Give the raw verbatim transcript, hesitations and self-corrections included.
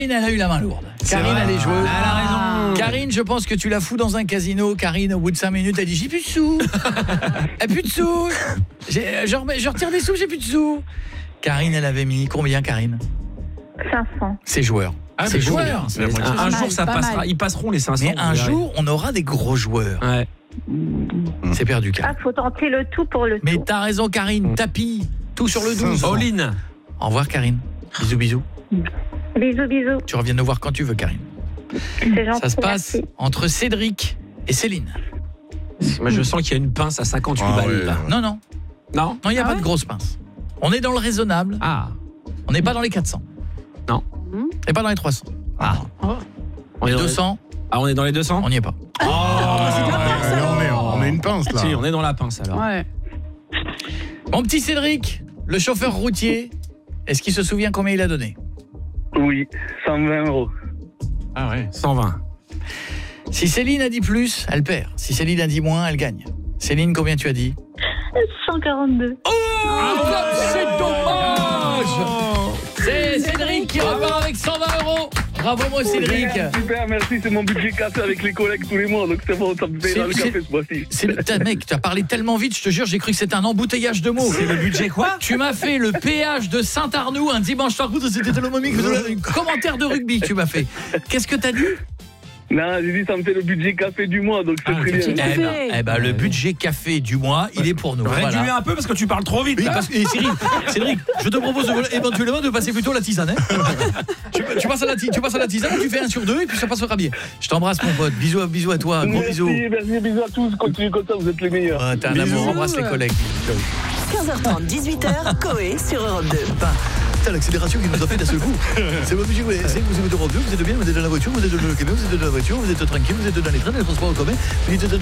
elle a eu la main lourde. Karine, elle est joueuse. Elle a raison. Karine, je pense que tu la fous dans un casino. Karine, au bout de cinq minutes, elle dit j'ai plus de sous. Elle a plus de sous. J'ai, je, remets- je retire des sous, j'ai plus de sous. Karine, elle avait mis combien, Karine? cinq cents. C'est joueur. Ah, c'est mais joueur. Mais C'est un, pas un mal, jour ça pas passera, mal. ils passeront les cinq cents. Mais un vous verrez. jour, on aura des gros joueurs. Ouais. C'est perdu, Ah, Karine. faut tenter le tout pour le Mais tout. t'as raison, Karine. Tapis. Tout sur le douze. All in. Au revoir, Karine. Bisous, bisous. Bisous, bisous. Tu reviens nous voir quand tu veux, Karine. C'est gentil. Ça se passe merci. entre Cédric et Céline. Moi je sens qu'il y a une pince à cinquante-huit Ah, balles ouais, là. ouais. Non, non. Non. Non, il n'y a Ah pas ouais de grosse pince. On est dans le raisonnable. Ah. On n'est pas dans les quatre cents. Non. Hmm. On n'est pas dans les trois cents. Ah. On est Les dans deux les- cents, Ah, on est dans les deux cents. on n'y est pas. Ah, c'est de la ouais, pince, ouais, alors. on, est, on est une pince là. Si, on est dans la pince alors. Ouais. Mon petit Cédric, le chauffeur routier, est-ce qu'il se souvient combien il a donné? Oui, cent vingt euros. Ah ouais. cent vingt. Si Céline a dit plus, elle perd. Si Céline a dit moins, elle gagne. Céline, combien tu as dit? cent quarante-deux. Oh, comme c'est dommage! C'est Cédric qui repart avec cent vingt euros. Bravo, moi, Cédric. Super, merci, c'est mon budget cassé avec les collègues tous les mois, donc c'est bon, ça me paye dans le C'est- café ce mois-ci. C'est le putain, mec, tu as parlé tellement vite, je te jure, j'ai cru que c'était un embouteillage de mots. C'est le budget quoi? Tu m'as fait le péage de Saint-Arnoux un dimanche soir. C'était tellement mique. Un commentaire de rugby que tu m'as fait. Qu'est-ce que t'as dit? Non, j'ai dit, ça me fait le budget café du mois, donc c'est Ah, très le bien. budget Eh Café. ben, eh ben, le budget café du mois, il est pour nous. Réduis Voilà. un peu parce que tu parles trop vite. Oui, là. parce que et Cyril, Cédric, je te propose de- éventuellement de passer plutôt à la tisane. Hein. tu, tu passes à la, ti- tu passes à la tisane, tu fais un sur deux et puis ça passera bien. Je t'embrasse, mon pote. Bisous, à- bisous à toi. Gros Merci, bisous. merci, bisous à tous, continuez comme ça, vous êtes les meilleurs. Ouais, t'es un Bisous. amour, embrasse les collègues. quinze heures trente, dix-huit heures, Coé sur Europe deux. Putain, l'accélération qu'il nous a fait d'un seul coup. C'est pas musique, c'est que vous êtes au Europe deux, vous êtes bien, vous êtes dans la voiture, vous êtes dans le camion, vous êtes dans la voiture, vous êtes tranquille, vous êtes dans les trains, dans les transports en commun, vous êtes dans